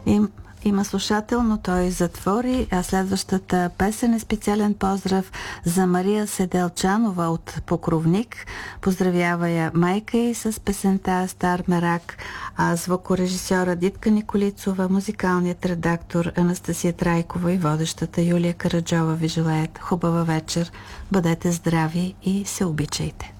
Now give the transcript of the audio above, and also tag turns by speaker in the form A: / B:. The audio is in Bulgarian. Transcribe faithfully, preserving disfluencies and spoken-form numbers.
A: Им, има слушател, но той затвори. А следващата песен е специален поздрав за Мария Седелчанова от Покровник. Поздравява я майка и с песента Стар мерак, а звукорежисьора Дитка Николицова, музикалният редактор Анастасия Трайкова и водещата Юлия Караджова ви желаят хубава вечер. Бъдете здрави и се обичайте!